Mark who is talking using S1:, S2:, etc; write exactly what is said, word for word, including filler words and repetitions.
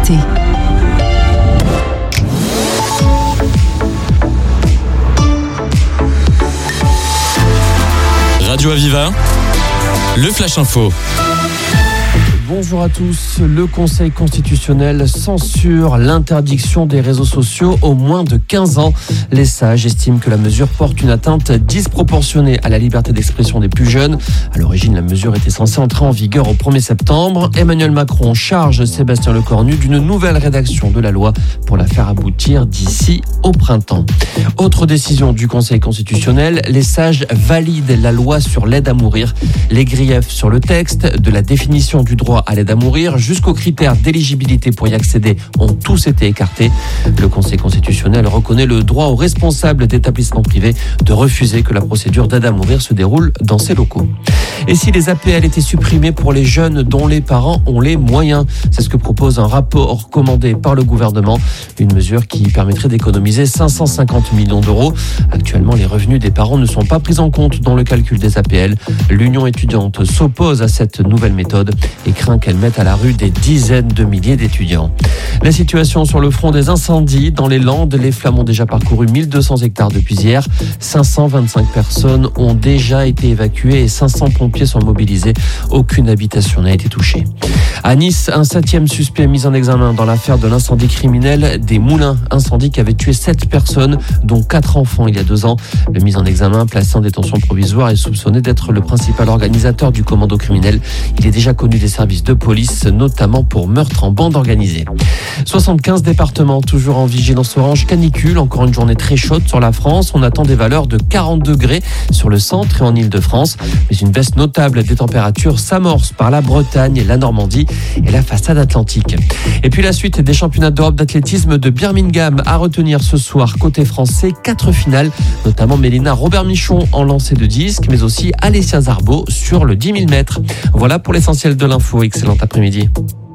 S1: l'actualité.
S2: Radio Aviva, le Flash Info.
S3: Bonjour à tous. Le Conseil constitutionnel censure l'interdiction des réseaux sociaux aux moins de quinze ans. Les sages estiment que la mesure porte une atteinte disproportionnée à la liberté d'expression des plus jeunes. À l'origine, la mesure était censée entrer en vigueur au premier septembre. Emmanuel Macron charge Sébastien Lecornu d'une nouvelle rédaction de la loi pour la faire aboutir d'ici au printemps. Autre décision du Conseil constitutionnel, les sages valident la loi sur l'aide à mourir. Les griefs sur le texte, de la définition du droit à l'aide à mourir jusqu'aux critères d'éligibilité pour y accéder ont tous été écartés. Le Conseil constitutionnel reconnaît le droit aux responsables d'établissements privés de refuser que la procédure d'aide à mourir se déroule dans ces locaux. Et si les A P L étaient supprimées pour les jeunes dont les parents ont les moyens? C'est ce que propose un rapport commandé par le gouvernement. Une mesure qui permettrait d'économiser cinq cent cinquante millions d'euros. Actuellement, les revenus des parents ne sont pas pris en compte dans le calcul des A P L. L'Union étudiante s'oppose à cette nouvelle méthode et craint qu'elle mette à la rue des dizaines de milliers d'étudiants. La situation sur le front des incendies dans les Landes, les flammes ont déjà parcouru mille deux cents hectares depuis hier. cinq cent vingt-cinq personnes ont déjà été évacuées et cinq cents pompiers sont mobilisés. Aucune habitation n'a été touchée. À Nice, un septième suspect mis en examen dans l'affaire de l'incendie criminel des Moulins. Incendie qui avait tué sept personnes, dont quatre enfants il y a deux ans. Le mis en examen, placé en détention provisoire, est soupçonné d'être le principal organisateur du commando criminel. Il est déjà connu des services de police, notamment pour meurtre en bande organisée. soixante-quinze départements toujours en vigilance orange canicule. Encore une journée très chaude sur la France. On attend des valeurs de quarante degrés sur le centre et en Ile-de-France. Mais une baisse notable des températures s'amorce par la Bretagne, la Normandie et la façade atlantique. Et puis la suite des championnats d'Europe d'athlétisme de Birmingham à retenir ce soir côté français. Quatre finales, notamment Mélina Robert-Michon en lancer de disque, mais aussi Alessia Zarbo sur le dix mille mètres. Voilà pour l'essentiel de l'info. Excellent après-midi.